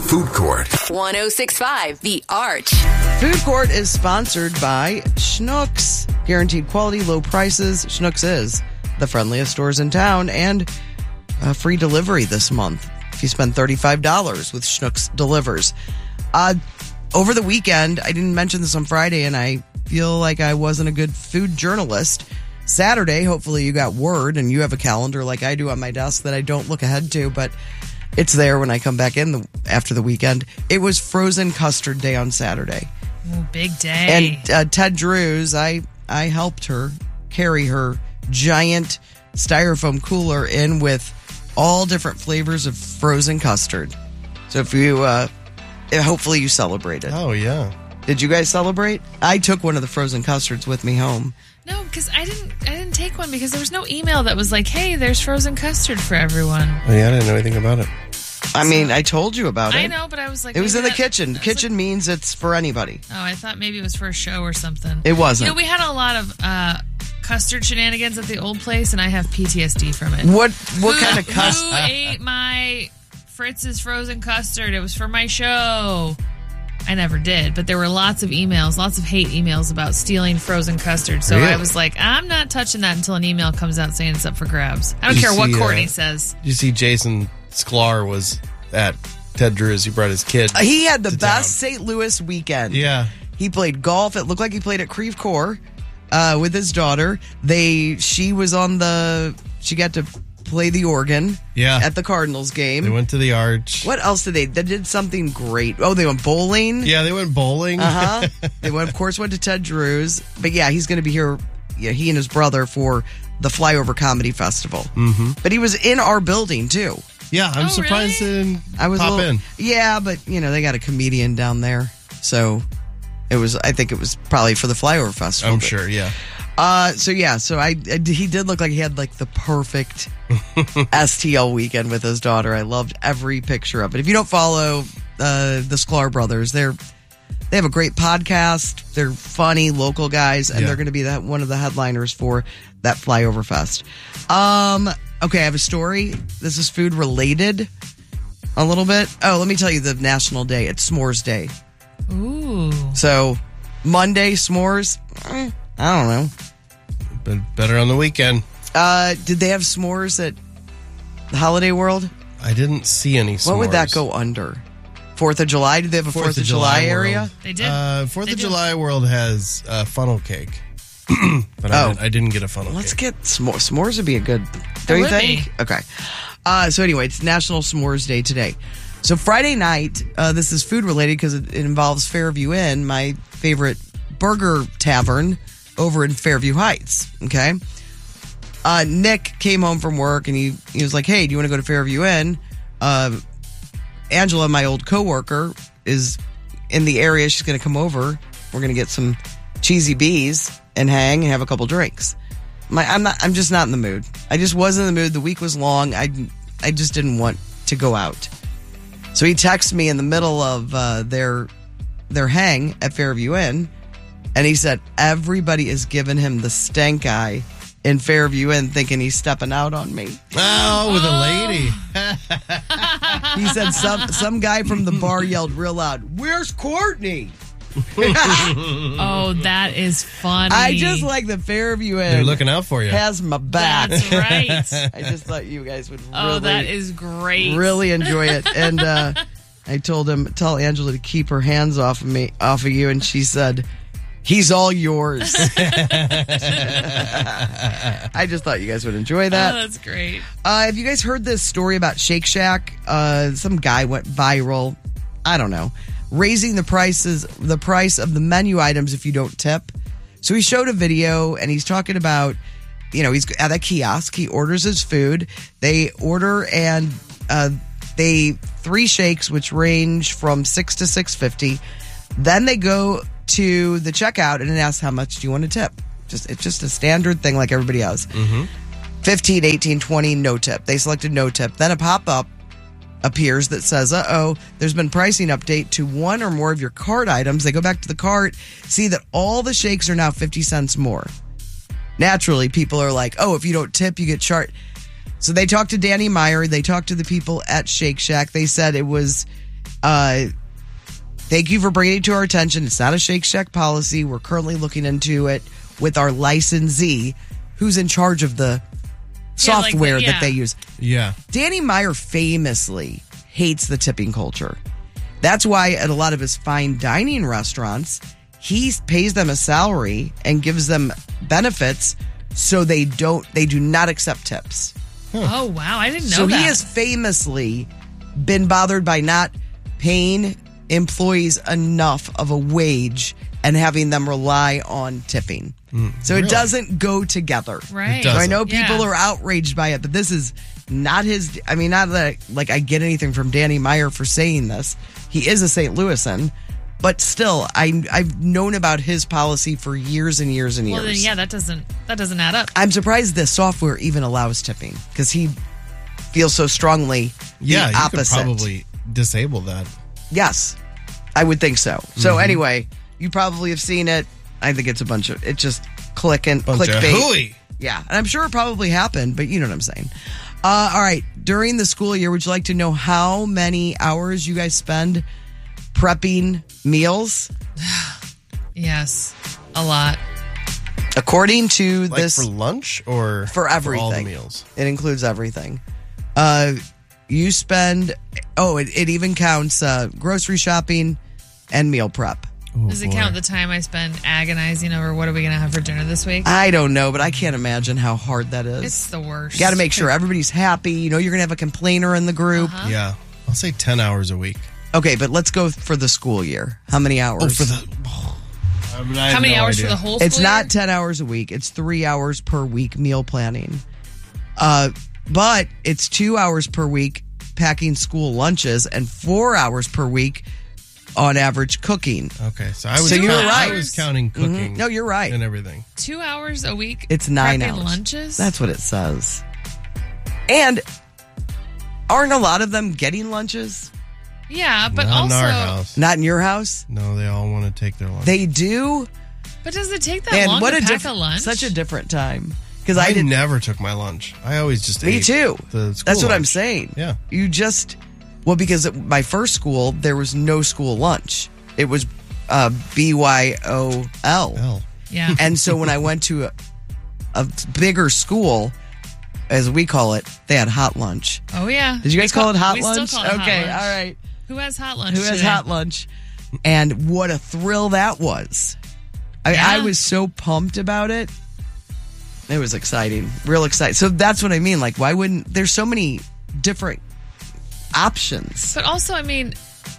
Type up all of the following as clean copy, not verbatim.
Food Court. 106.5 The Arch. Food Court is sponsored by Schnucks. Guaranteed quality, low prices. Schnucks is the friendliest stores in town, and free delivery this month if you spend $35 with Schnucks Delivers. Over the weekend, I didn't mention this on Friday, and I feel like I wasn't a good food journalist. Saturday, hopefully you got word and you have a calendar like I do on my desk that I don't look ahead to, but it's there when I come back in after the weekend. It was frozen custard day on Saturday. Ooh, big day. And Ted Drew's, I helped her carry her giant styrofoam cooler in with all different flavors of frozen custard. So if you, hopefully you celebrated. Oh, yeah. Did you guys celebrate? I took one of the frozen custards with me home. No, because I didn't take one because there was no email that was like, hey, there's frozen custard for everyone. Oh, yeah, I didn't know anything about it. I mean, I told you about it. I know, but I was like... It was in the maybe kitchen. Kitchen means it's for anybody. Oh, I thought maybe it was for a show or something. It wasn't. You know, we had a lot of custard shenanigans at the old place, and I have PTSD from it. What kind of custard? Who ate my Fritz's frozen custard? It was for my show. I never did, but there were lots of emails, lots of hate emails about stealing frozen custard. So Really? I was like, I'm not touching that until an email comes out saying it's up for grabs. I don't care what Courtney says. You see Jason Sklar was at Ted Drew's. He brought his kid. He had the to best town. St. Louis weekend. Yeah. He played golf. It looked like he played at Creve Coeur with his daughter. She got to play the organ at the Cardinals game. They went to the Arch. What else did they did something great. Oh, they went bowling. Yeah, they went bowling. They went to Ted Drew's. But yeah, he's going to be here, he and his brother, for the Flyover Comedy Festival. Mm-hmm. But he was in our building too. Yeah, I'm surprised really? they didn't I was pop in. Yeah, but they got a comedian down there. So I think it was probably for the Flyover Festival. I'm sure, yeah. So he did look like he had like the perfect STL weekend with his daughter. I loved every picture of it. If you don't follow the Sklar brothers, they have a great podcast. They're funny local guys, and they're going to be one of the headliners for that Flyover Fest. Okay, I have a story. This is food related a little bit. Oh, let me tell you the national day. It's S'mores Day. Ooh. So Monday, s'mores. I don't know. But better on the weekend. Did they have s'mores at Holiday World? I didn't see any s'mores. What would that go under? 4th of July? Did they have a 4th of July area? World. They did. 4th of July World has funnel cake. But I didn't get a funnel Let's cake. get s'mores. S'mores would be a good... Don't you think? Okay. So anyway, it's National S'mores Day today. So Friday night, this is food related because it involves Fairview Inn, my favorite burger tavern over in Fairview Heights. Okay. Nick came home from work and he was like, hey, do you want to go to Fairview Inn? Angela, my old coworker, is in the area. She's going to come over. We're going to get some cheesy bees and hang and have a couple drinks. I'm just not in the mood. I just wasn't in the mood. The week was long. I just didn't want to go out. So he texted me in the middle of their hang at Fairview Inn, and he said everybody is giving him the stank eye in Fairview Inn, thinking he's stepping out on me. Oh, with a lady. He said some guy from the bar yelled real loud, "Where's Courtney?" Oh, that is funny. I just like the Fairview Inn. They're looking out for you. Has my back. That's right. I just thought you guys would that is great. really enjoy it. And I told him, tell Angela to keep her hands off of you, and she said, he's all yours. I just thought you guys would enjoy that. Oh, that's great. Have you guys heard this story about Shake Shack? Some guy went viral. I don't know. Raising the price of the menu items if you don't tip. So he showed a video and he's talking about, he's at a kiosk. He orders his food. They order and they 3 shakes, which range from $6 to $6.50. Then they go to the checkout and it asks how much do you want to tip. It's just a standard thing like everybody else. Mm-hmm. 15, 18, 20, no tip. They selected no tip. Then a pop-up appears that says, there's been pricing update to one or more of your cart items. They go back to the cart, see that all the shakes are now 50 cents more. Naturally, people are like, if you don't tip, you get charged. So they talked to Danny Meyer. They talked to the people at Shake Shack. They said it was Thank you for bringing it to our attention. It's not a Shake Shack policy. We're currently looking into it with our licensee, who's in charge of the software that they use. Yeah. Danny Meyer famously hates the tipping culture. That's why at a lot of his fine dining restaurants, he pays them a salary and gives them benefits so they do not accept tips. Oh, wow. I didn't know so that. He has famously been bothered by not paying employees enough of a wage and having them rely on tipping. So it doesn't go together. Right. So I know people are outraged by it, but this is not his. I mean, not that like I get anything from Danny Meyer for saying this. He is a St. Louisan, but still, I've known about his policy for years and years and years. Well, then, yeah, that doesn't add up. I'm surprised the software even allows tipping because he feels so strongly the opposite. You could probably disable that. Yes, I would think so. So anyway, you probably have seen it. I think it's it's just clickbait. Hooey. Yeah, and I'm sure it probably happened, but you know what I'm saying. All right, during the school year, would you like to know how many hours you guys spend prepping meals? Yes, a lot. According to Like this, for lunch or for everything, for all the meals? It includes everything. You spend. It even counts grocery shopping and meal prep. Does it count the time I spend agonizing over what are we going to have for dinner this week? I don't know, but I can't imagine how hard that is. It's the worst. You got to make sure everybody's happy. You know, you're going to have a complainer in the group. Yeah. I'll say 10 hours a week. Okay, but let's go for the school year. How many hours? How many hours for the whole school It's not 10 hours a week. It's 3 hours per week meal planning. But it's 2 hours per week packing school lunches and 4 hours per week on average cooking. Okay, so I was, you're right. I was counting cooking. No, you're right. And everything. 2 hours a week? It's 9 prepping hours. lunches? That's what it says. And aren't a lot of them getting lunches? Yeah, but Not also... in our house. Not in your house? No, they all want to take their lunch. They do? But does it take that long to pack a lunch? Such a different time. Because I never took my lunch. I always just ate. Me too. The school That's what I'm lunch. saying. Yeah. You just... Well, because at my first school, there was no school lunch. It was BYOL. Hell. Yeah. And so when I went to a bigger school, as we call it, they had hot lunch. Oh, yeah. Did you guys call it hot we lunch? Still call it okay, hot lunch. all right. Who has hot lunch Who has today? hot lunch? And what a thrill that was. I was so pumped about it. It was exciting. Real exciting. So that's what I mean. Like, why wouldn't... There's so many different options. But also, I mean...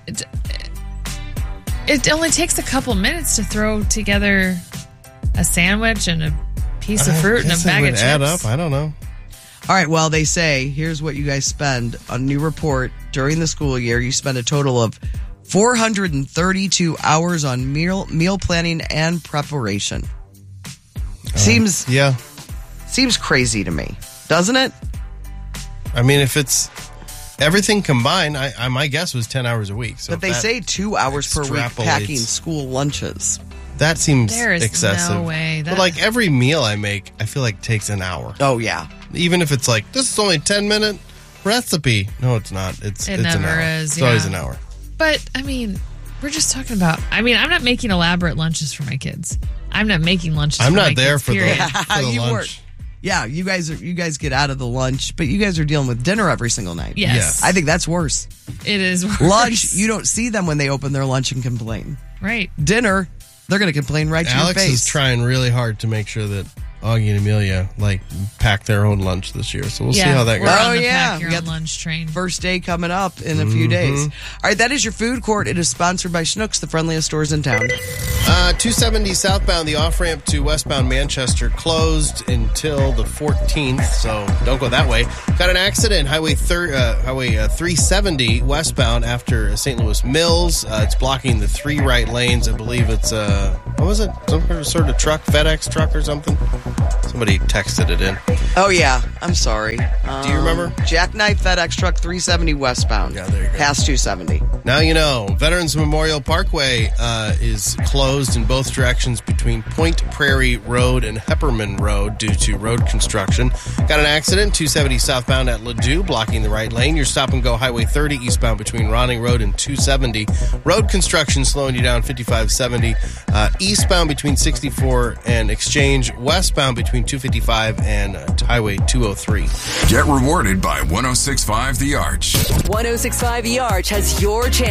It only takes a couple minutes to throw together a sandwich and a piece of fruit and a bag of chips. Add up. I don't know. All right, well, they say, here's what you guys spend. A new report during the school year, you spend a total of 432 hours on meal planning and preparation. Seems crazy to me, doesn't it? I mean, if it's everything combined, my guess was 10 hours a week. So but they say 2 hours per week extrapolates- packing school lunches. That seems There is excessive. no way. But like every meal I make, I feel like takes an hour. Oh, yeah. Even if it's like, this is only 10-minute recipe. No, it's not. It's It an never hour. is, It's always yeah. an hour. But, I mean, we're just talking about... I mean, I'm not making elaborate lunches for my kids. I'm not making lunches I'm for my not there kids, for the, period. for the You lunch. weren't. Yeah, you guys get out of the lunch, but you guys are dealing with dinner every single night. Yes. Yeah. I think that's worse. It is worse. Lunch, you don't see them when they open their lunch and complain. Right. Dinner, they're going to complain right to your Alex face. is trying really hard to make sure that Augie and Amelia pack their own lunch this year. So we'll see how that we're goes. on the yeah. pack your We own got lunch train. First day coming up in a few days. All right, that is your food court. It is sponsored by Schnucks, the friendliest stores in town. 270 southbound, the off-ramp to westbound Manchester closed until the 14th, so don't go that way. Got an accident, Highway 370 westbound after St. Louis Mills. It's blocking the 3 right lanes. I believe it's, what was it? Some sort of truck, FedEx truck or something? Somebody texted it in. Oh, yeah. I'm sorry. Do you remember? Jackknife FedEx truck 370 westbound. Yeah, there you go. Past 270. Now you know. Veterans Memorial Parkway is closed in both directions between Point Prairie Road and Hepperman Road due to road construction. Got an accident, 270 southbound at Ladue, blocking the right lane. Your stop-and-go Highway 30 eastbound between Ronning Road and 270. Road construction slowing you down 5570. Eastbound between 64 and Exchange. Westbound between 255 and Highway 203. Get rewarded by 106.5 The Arch. 106.5 The Arch has your chance